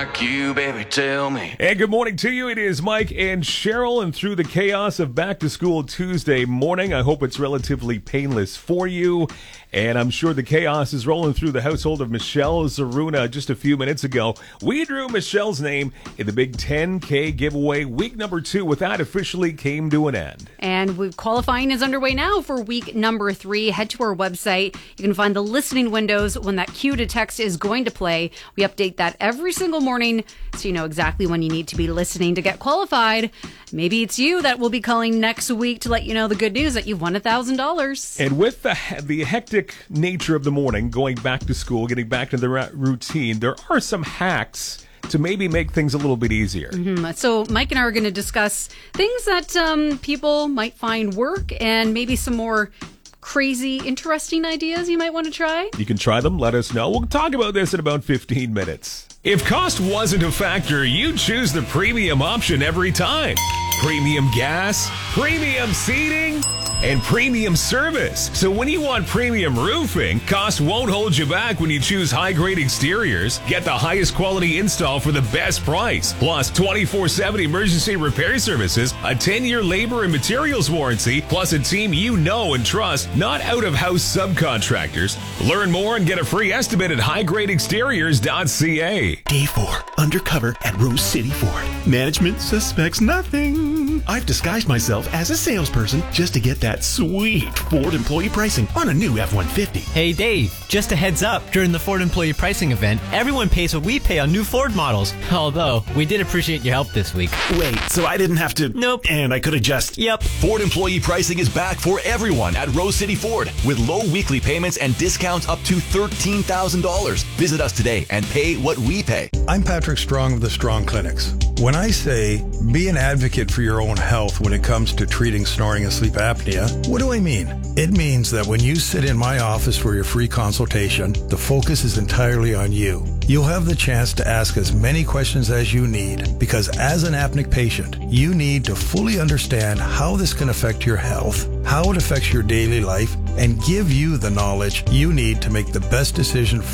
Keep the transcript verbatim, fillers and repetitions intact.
You, baby, tell me. And good morning to you. It is Mike and Cheryl, and through the chaos of back to school Tuesday morning, I hope it's relatively painless for you. And I'm sure the chaos is rolling through the household of Michelle Zaruna. Just a few minutes ago, we drew Michelle's name in the big ten K giveaway. Week number two with that officially came to an end. And we, qualifying is underway now for week number three. Head to our website. You can find the listening windows when that cue to text is going to play. We update that every single morning so you know exactly when you need to be listening to get qualified. Maybe it's you that will be calling next week to let you know the good news that you've won one thousand dollars. And with the the hectic nature of the morning, going back to school, getting back to the routine, there are some hacks to maybe make things a little bit easier. Mm-hmm. So Mike and I are going to discuss things that um, people might find work and maybe some more crazy, interesting ideas you might want to try. You can try them. Let us know. We'll talk about this in about fifteen minutes. If cost wasn't a factor, you'd choose the premium option every time. Premium gas, premium seating, and premium service. So when you want premium roofing, cost won't hold you back when you choose high-grade exteriors. Get the highest quality install for the best price. Plus twenty-four seven emergency repair services, a ten-year labor and materials warranty, plus a team you know and trust, not out-of-house subcontractors. Learn more and get a free estimate at high grade exteriors dot c a. Day four, undercover at Rose City Ford. Management suspects nothing. I've disguised myself as a salesperson just to get that sweet Ford employee pricing on a new F one fifty. Hey Dave, just a heads up, during the Ford employee pricing event, everyone pays what we pay on new Ford models. Although, we did appreciate your help this week. Wait, so I didn't have to... Nope. And I could have just... Yep. Ford employee pricing is back for everyone at Rose City Ford with low weekly payments and discounts up to thirteen thousand dollars. Visit us today and pay what we pay. I'm Patrick Strong of the Strong Clinics. When I say be an advocate for your own health when it comes to treating snoring and sleep apnea, what do I mean? It means that when you sit in my office for your free consultation, the focus is entirely on you. You'll have the chance to ask as many questions as you need, because as an apneic patient, you need to fully understand how this can affect your health, how it affects your daily life, and give you the knowledge you need to make the best decision